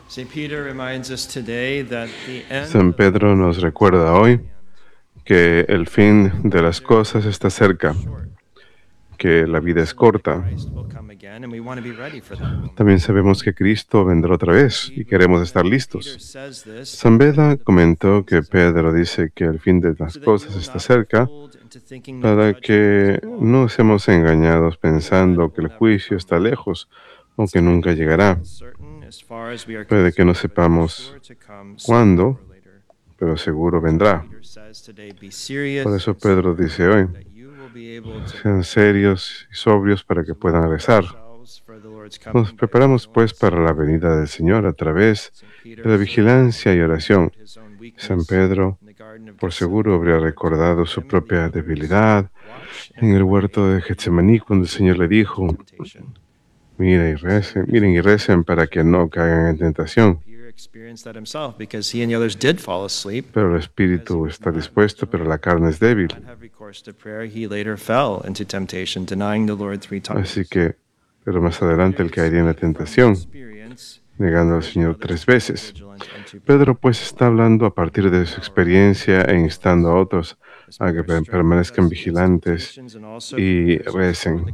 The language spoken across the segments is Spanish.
San Pedro nos recuerda hoy que el fin de las cosas está cerca, que la vida es corta. También sabemos que Cristo vendrá otra vez y queremos estar listos. San Beda comentó que Pedro dice que el fin de las cosas está cerca para que no seamos engañados pensando que el juicio está lejos o que nunca llegará. Puede que no sepamos cuándo, pero seguro vendrá. Por eso Pedro dice hoy, sean serios y sobrios para que puedan rezar. Nos preparamos pues para la venida del Señor a través de la vigilancia y oración. San Pedro, por seguro, habría recordado su propia debilidad en el huerto de Getsemaní cuando el Señor le dijo, miren y recen para que no caigan en tentación. Pero el espíritu está dispuesto, pero la carne es débil. Así que, pero más adelante él caería en la tentación, negando al Señor 3 veces. Pedro pues está hablando a partir de su experiencia e instando a otros a que permanezcan vigilantes y recen.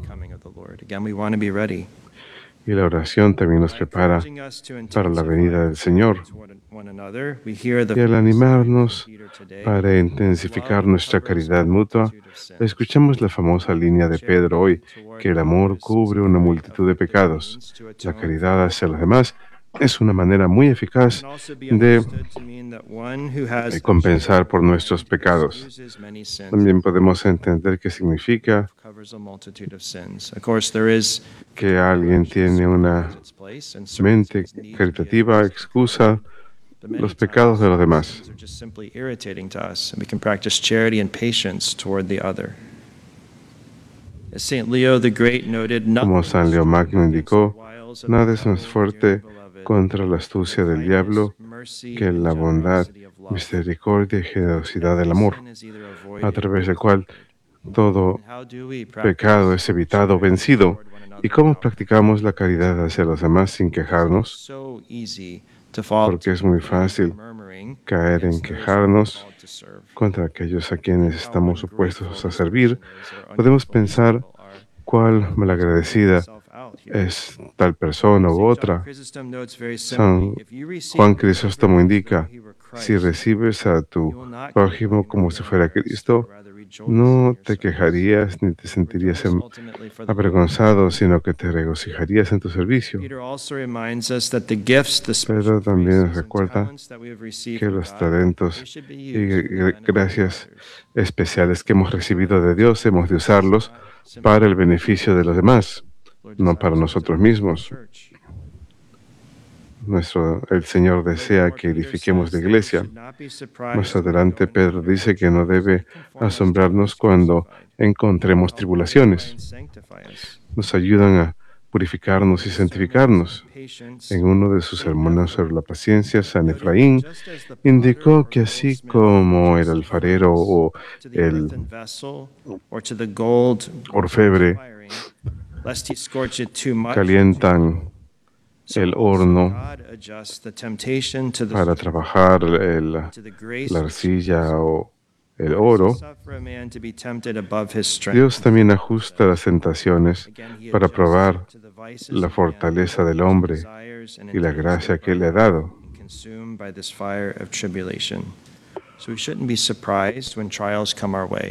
Y la oración también nos prepara para la venida del Señor. Y al animarnos para intensificar nuestra caridad mutua, escuchamos la famosa línea de Pedro hoy, que el amor cubre una multitud de pecados. La caridad hacia los demás es una manera muy eficaz de compensar por nuestros pecados. También podemos entender qué significa que alguien tiene una mente caritativa, excusa los pecados de los demás. Como San Leo Magno indicó, nada es más fuerte contra la astucia del diablo que la bondad, misericordia y generosidad del amor, a través del cual todo pecado es evitado o vencido. ¿Y cómo practicamos la caridad hacia los demás sin quejarnos? Porque es muy fácil caer en quejarnos contra aquellos a quienes estamos supuestos a servir. Podemos pensar cuál malagradecida es tal persona u otra. San Juan Crisóstomo indica, si recibes a tu prójimo como si fuera Cristo, no te quejarías ni te sentirías avergonzado, sino que te regocijarías en tu servicio. Pedro también nos recuerda que los talentos y gracias especiales que hemos recibido de Dios hemos de usarlos para el beneficio de los demás, no para nosotros mismos. El Señor desea que edifiquemos la iglesia. Más adelante, Pedro dice que no debe asombrarnos cuando encontremos tribulaciones. Nos ayudan a purificarnos y santificarnos. En uno de sus sermones sobre la paciencia, San Efraín indicó que así como el alfarero o el orfebre calientan el horno para trabajar la arcilla o el oro, Dios también ajusta las tentaciones para probar la fortaleza del hombre y la gracia que Él le ha dado.